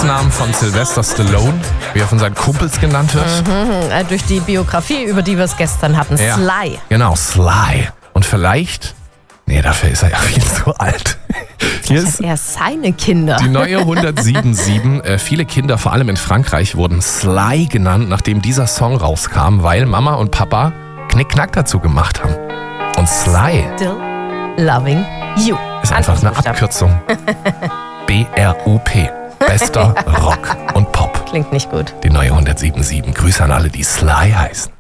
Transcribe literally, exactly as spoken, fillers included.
Spitznamen von Sylvester Stallone, wie er von seinen Kumpels genannt wird. Mhm, äh, durch die Biografie, über die wir es gestern hatten. Ja, Sly. Genau, Sly. Und vielleicht, nee, dafür ist er ja viel zu alt. Hier Das ist er seine Kinder. die neue hundertsieben Komma sieben. Äh, viele Kinder, vor allem in Frankreich, wurden Sly genannt, nachdem dieser Song rauskam, weil Mama und Papa Knick-Knack dazu gemacht haben. Und Sly Still loving you. ist einfach eine Abkürzung. B R U P. Bester Rock und Pop. Klingt nicht gut. Die neue hundertsieben Komma sieben. Grüße an alle, die Sly heißen.